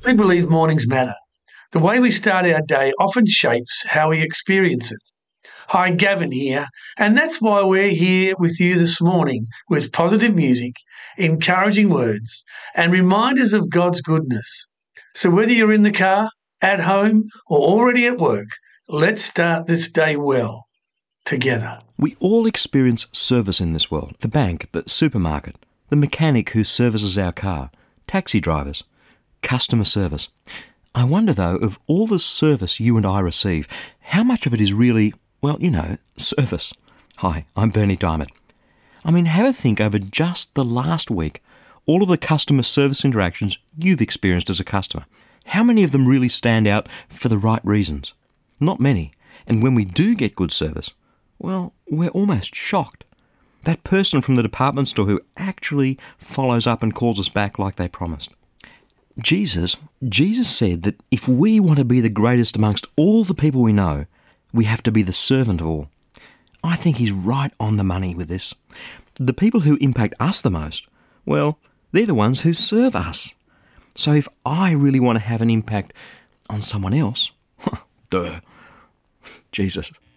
We believe mornings matter. The way we start our day often shapes how we experience it. Hi, Gavin here, and that's why we're here with you this morning with positive music, encouraging words, and reminders of God's goodness. So whether you're in the car, at home, or already at work, let's start this day well together. We all experience service in this world. The bank, the supermarket, the mechanic who services our car, taxi drivers, customer service. I wonder though, of all the service you and I receive, how much of it is really, service? Hi, I'm Bernie Diamond. Have a think over just the last week, all of the customer service interactions you've experienced as a customer. How many of them really stand out for the right reasons? Not many. And when we do get good service, well, we're almost shocked. That person from the department store who actually follows up and calls us back like they promised. Jesus said that if we want to be the greatest amongst all the people we know, we have to be the servant of all. I think he's right on the money with this. The people who impact us the most, well, they're the ones who serve us. So if I really want to have an impact on someone else, Jesus.